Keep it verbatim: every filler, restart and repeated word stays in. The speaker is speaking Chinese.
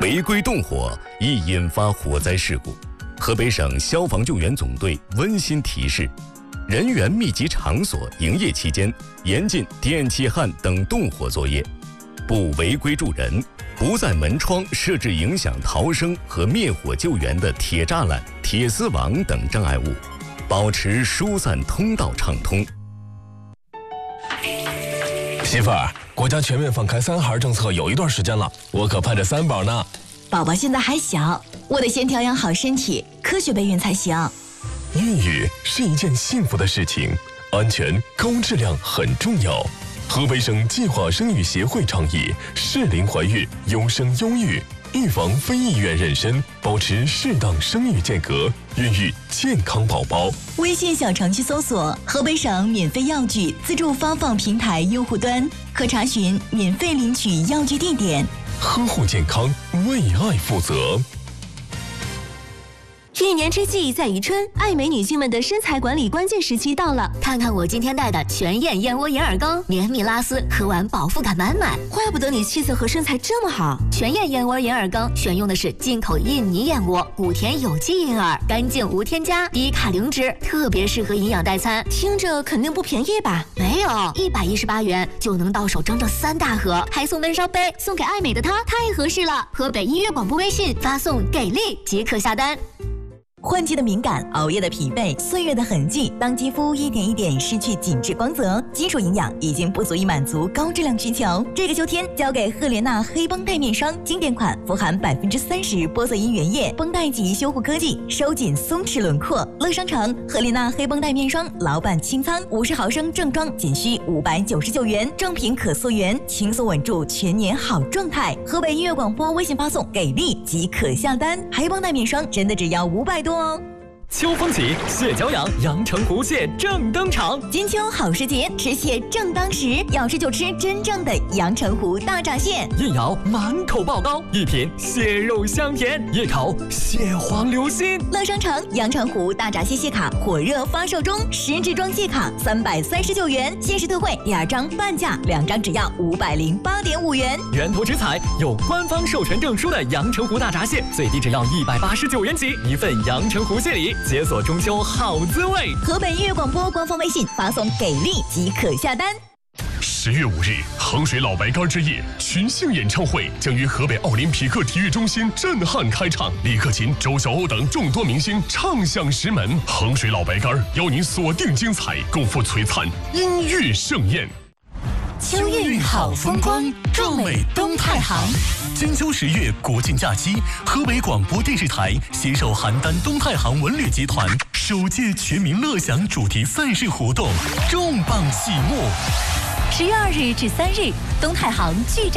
违规动火易引发火灾事故。河北省消防救援总队温馨提示：人员密集场所营业期间，严禁电气焊等动火作业，不违规助人，不在门窗设置影响逃生和灭火救援的铁栅栏、铁丝网等障碍物，保持疏散通道畅通。 媳妇儿，国家全面放开三孩政策有一段时间了，我可盼着三宝呢。 宝宝现在还小，我得先调养好身体，科学备孕才行。 孕育是一件幸福的事情，安全高质量很重要。河北省计划生育协会倡议适龄怀孕，优生优育，预防非意愿妊娠，保持适当生育间隔，孕育健康宝宝。 微信小程序搜索河北省免费药具自助发放平台用户端，可查询免费领取药具地点。 呵护健康，为爱负责。 一年之计在于春，爱美女性们的身材管理关键时期到了。看看我今天带的全燕燕窝银耳羹，绵密拉丝，喝完饱腹感满满。怪不得你气色和身材这么好。全燕燕窝银耳羹选用的是进口印尼燕窝，谷田有机银耳，干净无添加，低卡零脂，特别适合营养代餐。听着肯定不便宜吧？没有，一百一十八元就能到手整整三大盒，还送温烧杯，送给爱美的她太合适了。河北音乐广播微信发送给力即可下单。 换季的敏感，熬夜的疲惫，岁月的痕迹，当肌肤一点一点失去紧致光泽，基础营养已经不足以满足高质量需求。这个秋天，交给赫莲娜黑绷带面霜经典款，富含百分之三十玻色因原液，绷带级修护科技，收紧松弛轮廓。乐商城赫莲娜黑绷带面霜老板清仓，五十毫升正装仅需五百九十九元，正品可溯源，轻松稳住全年好状态。河北音乐广播微信发送给力即可下单，黑绷带面霜真的只要五百多。 秋风起，蟹脚痒，阳澄湖蟹正登场。 金秋好时节，吃蟹正当时，要吃就吃真正的阳澄湖大闸蟹。 一咬满口爆膏，一品蟹肉香甜，一口蟹黄流心。 乐商城阳澄湖大闸蟹蟹卡火热发售中，十支装蟹卡三百三十九元，限时特惠，第二张半价，两张只要五百零八点五元。 源头直采，有官方授权证书的阳澄湖大闸蟹，最低只要一百八十九元起，一份阳澄湖蟹礼。解锁中秋好滋味。 河北音乐广播官方微信发送给力即可下单。 十月五日，衡水老白干之夜群星演唱会将于河北奥林匹克体育中心震撼开场，李克勤、周晓鸥等众多明星唱响石门。衡水老白干邀您锁定精彩，共赴璀璨音乐盛宴。 秋韵好风光，壮美东太行。 金秋十月国庆假期，河北广播电视台携手邯郸东太行文旅集团首届全民乐享主题赛事活动重磅启幕。 十月二日至三日，东太行巨